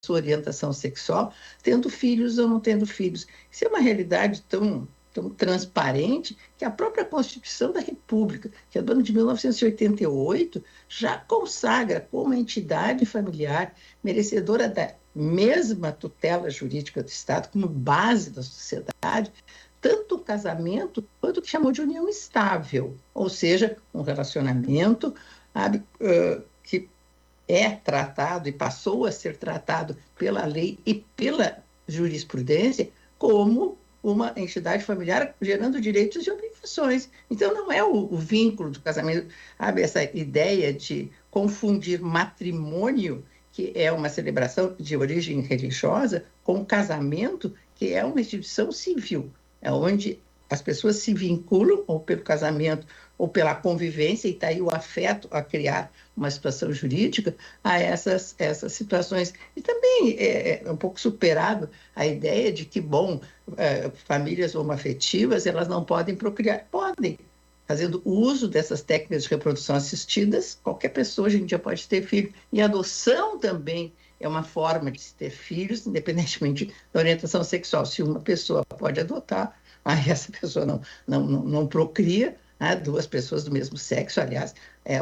sua orientação sexual, tendo filhos ou não tendo filhos. Isso é uma realidade tão transparente que a própria Constituição da República, que é do ano de 1988, já consagra como entidade familiar merecedora da mesma tutela jurídica do Estado, como base da sociedade, tanto o casamento quanto o que chamou de união estável, ou seja, um relacionamento que é tratado e passou a ser tratado pela lei e pela jurisprudência como uma entidade familiar gerando direitos e obrigações. Então, não é o vínculo do casamento, sabe, essa ideia de confundir matrimônio, que é uma celebração de origem religiosa, com casamento, que é uma instituição civil, é onde as pessoas se vinculam ou pelo casamento ou pela convivência, e está aí o afeto a criar uma situação jurídica a essas situações. E também é um pouco superado a ideia de que, famílias homoafetivas, elas não podem procriar. Podem, fazendo uso dessas técnicas de reprodução assistidas, qualquer pessoa hoje em dia pode ter filho. E a adoção também é uma forma de se ter filhos, independentemente da orientação sexual. Se uma pessoa pode adotar, aí essa pessoa não procria, né? Duas pessoas do mesmo sexo, aliás,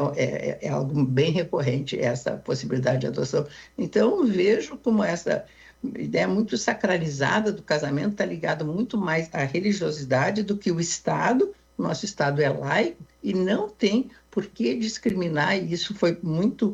é algo bem recorrente, essa possibilidade de adoção. Então, vejo como essa ideia muito sacralizada do casamento está ligada muito mais à religiosidade do que o Estado. O nosso Estado é laico e não tem por que discriminar, e isso foi muito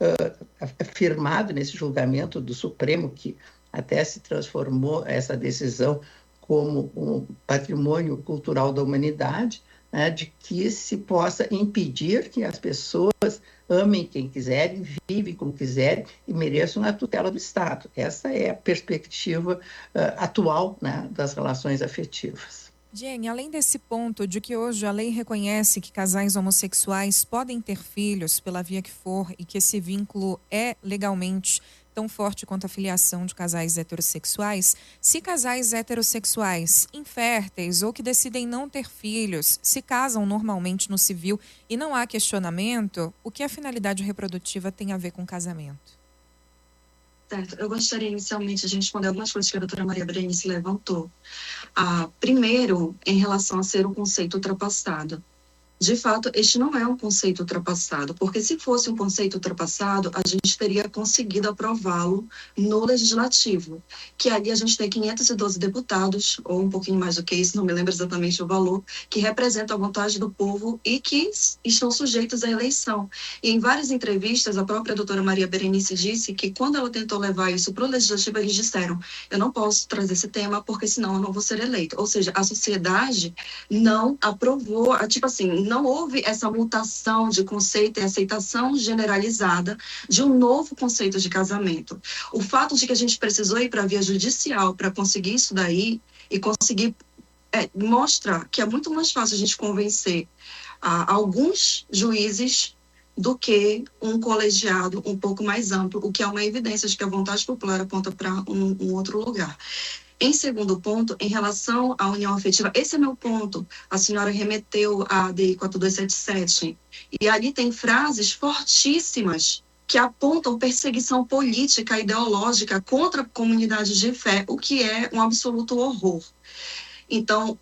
afirmado nesse julgamento do Supremo, que até se transformou essa decisão como um patrimônio cultural da humanidade, né, de que se possa impedir que as pessoas amem quem quiserem, vivem como quiserem e mereçam a tutela do Estado. Essa é a perspectiva atual, né, das relações afetivas. Jenny, além desse ponto de que hoje a lei reconhece que casais homossexuais podem ter filhos pela via que for e que esse vínculo é legalmente tão forte quanto a filiação de casais heterossexuais, se casais heterossexuais inférteis ou que decidem não ter filhos se casam normalmente no civil e não há questionamento, o que a finalidade reprodutiva tem a ver com casamento? Certo, eu gostaria inicialmente de responder algumas coisas que a doutora Maria Berenice levantou. Primeiro, em relação a ser um conceito ultrapassado. De fato, este não é um conceito ultrapassado, porque se fosse um conceito ultrapassado, a gente teria conseguido aprová-lo no Legislativo, que ali a gente tem 512 deputados, ou um pouquinho mais do que isso, não me lembro exatamente o valor, que representam a vontade do povo e que estão sujeitos à eleição. E em várias entrevistas, a própria doutora Maria Berenice disse que quando ela tentou levar isso para o Legislativo, eles disseram, eu não posso trazer esse tema, porque senão eu não vou ser eleito. Ou seja, a sociedade não aprovou, tipo assim, não houve essa mutação de conceito e aceitação generalizada de um novo conceito de casamento. O fato de que a gente precisou ir para a via judicial para conseguir isso daí e conseguir mostra que é muito mais fácil a gente convencer alguns juízes do que um colegiado um pouco mais amplo, o que é uma evidência de que a vontade popular aponta para um outro lugar. Em segundo ponto, em relação à união afetiva, esse é meu ponto. A senhora remeteu à ADI 4277, e ali tem frases fortíssimas que apontam perseguição política, ideológica contra a comunidade de fé, o que é um absoluto horror. Então,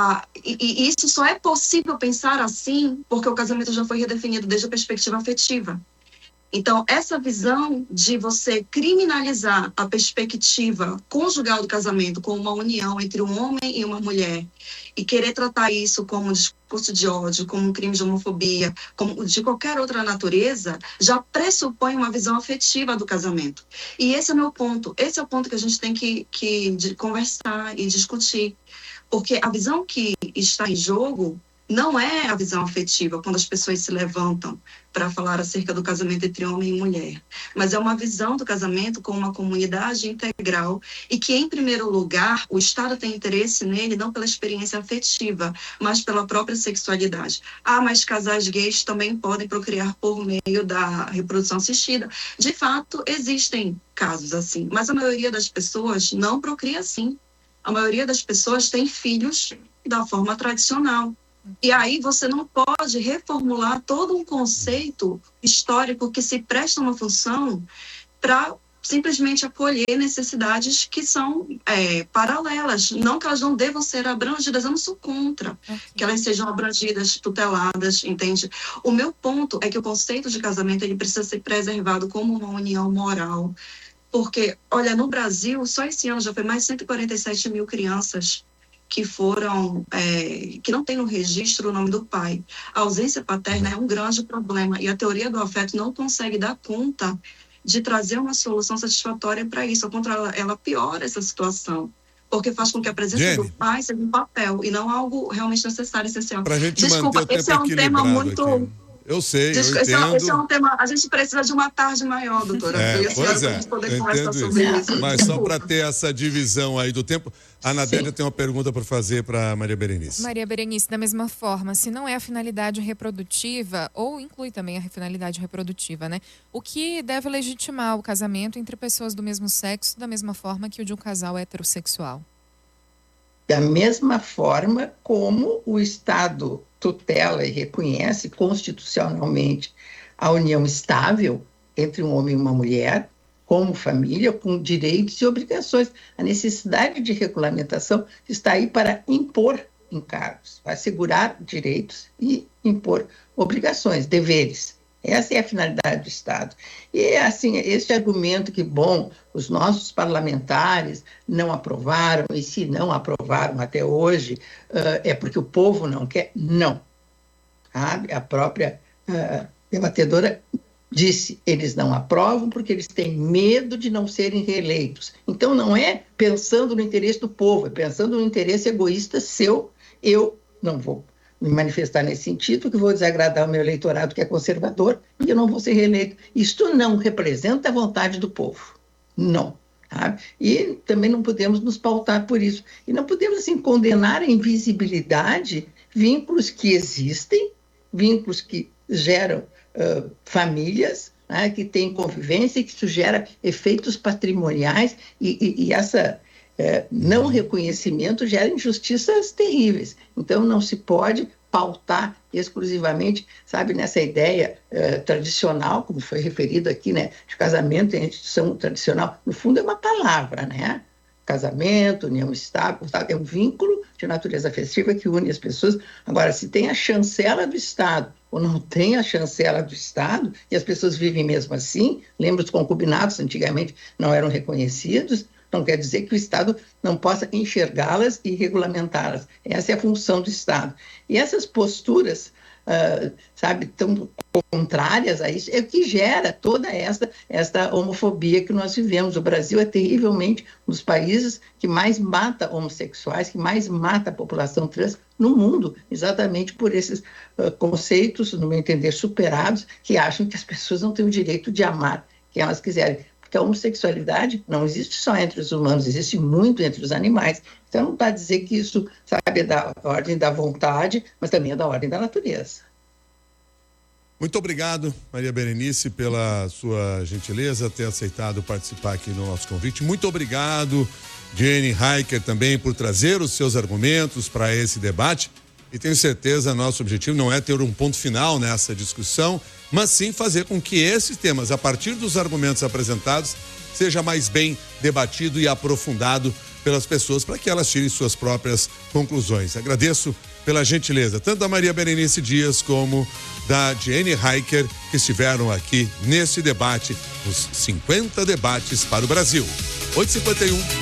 e isso só é possível pensar assim porque o casamento já foi redefinido desde a perspectiva afetiva. Então, essa visão de você criminalizar a perspectiva conjugal do casamento como uma união entre um homem e uma mulher e querer tratar isso como um discurso de ódio, como um crime de homofobia, como de qualquer outra natureza, já pressupõe uma visão afetiva do casamento. E esse é o meu ponto. Esse é o ponto que a gente tem que conversar e discutir. Porque a visão que está em jogo não é a visão afetiva, quando as pessoas se levantam para falar acerca do casamento entre homem e mulher, mas é uma visão do casamento como uma comunidade integral e que, em primeiro lugar, o Estado tem interesse nele não pela experiência afetiva, mas pela própria sexualidade. Mas casais gays também podem procriar por meio da reprodução assistida. De fato, existem casos assim, mas a maioria das pessoas não procria assim. A maioria das pessoas tem filhos da forma tradicional. E aí você não pode reformular todo um conceito histórico que se presta uma função para simplesmente acolher necessidades que são paralelas, não que elas não devam ser abrangidas, eu não sou contra que elas sejam abrangidas, tuteladas, entende? O meu ponto é que o conceito de casamento ele precisa ser preservado como uma união moral, porque, olha, no Brasil, só esse ano já foi mais de 147 mil crianças que foram, que não tem no registro o nome do pai. A ausência paterna é um grande problema e a teoria do afeto não consegue dar conta de trazer uma solução satisfatória para isso. Ao contrário, ela piora essa situação, porque faz com que a presença do pai seja um papel e não algo realmente necessário, essencial. Para a gente manter o tempo esse é um tema muito... Aqui. Eu sei, eu entendo. Esse é um tema, a gente precisa de uma tarde maior, doutora. Pois é, a gente poder conversar sobre isso. Mas só para ter essa divisão aí do tempo, a Anadélia tem uma pergunta para fazer para Maria Berenice. Maria Berenice, da mesma forma, se não é a finalidade reprodutiva, ou inclui também a finalidade reprodutiva, né? O que deve legitimar o casamento entre pessoas do mesmo sexo, da mesma forma que o de um casal heterossexual? Da mesma forma como o Estado tutela e reconhece constitucionalmente a união estável entre um homem e uma mulher, como família, com direitos e obrigações. A necessidade de regulamentação está aí para impor encargos, para assegurar direitos e impor obrigações, deveres. Essa é a finalidade do Estado. E, assim, este argumento que, bom, os nossos parlamentares não aprovaram, e se não aprovaram até hoje, é porque o povo não quer. Não. Sabe? A própria debatedora disse, eles não aprovam porque eles têm medo de não serem reeleitos. Então, não é pensando no interesse do povo, é pensando no interesse egoísta seu. Eu não vou me manifestar nesse sentido, porque vou desagradar o meu eleitorado que é conservador e eu não vou ser reeleito. Isto não representa a vontade do povo. Não. Sabe? E também não podemos nos pautar por isso. E não podemos, assim, condenar a invisibilidade vínculos que existem, vínculos que geram famílias, né, que têm convivência e que isso gera efeitos patrimoniais e essa... não reconhecimento gera injustiças terríveis. Então, não se pode pautar exclusivamente, sabe, nessa ideia tradicional, como foi referido aqui, né, de casamento em instituição tradicional. No fundo, é uma palavra, né? Casamento, união estável, é um vínculo de natureza afetiva que une as pessoas. Agora, se tem a chancela do Estado ou não tem a chancela do Estado, e as pessoas vivem mesmo assim, lembra os concubinatos, antigamente não eram reconhecidos, não quer dizer que o Estado não possa enxergá-las e regulamentá-las. Essa é a função do Estado. E essas posturas, sabe, tão contrárias a isso, é o que gera toda esta homofobia que nós vivemos. O Brasil é terrivelmente um dos países que mais mata homossexuais, que mais mata a população trans no mundo, exatamente por esses conceitos, no meu entender, superados, que acham que as pessoas não têm o direito de amar quem elas quiserem. Porque a homossexualidade não existe só entre os humanos, existe muito entre os animais. Então, não está a dizer que isso, sabe, é da ordem da vontade, mas também é da ordem da natureza. Muito obrigado, Maria Berenice, pela sua gentileza, ter aceitado participar aqui no nosso convite. Muito obrigado, Jenny Heiker, também por trazer os seus argumentos para esse debate. E tenho certeza, nosso objetivo não é ter um ponto final nessa discussão, mas sim fazer com que esses temas, a partir dos argumentos apresentados, seja mais bem debatido e aprofundado pelas pessoas, para que elas tirem suas próprias conclusões. Agradeço pela gentileza, tanto da Maria Berenice Dias como da Jenny Heiker, que estiveram aqui nesse debate, os 50 debates para o Brasil. 8h51.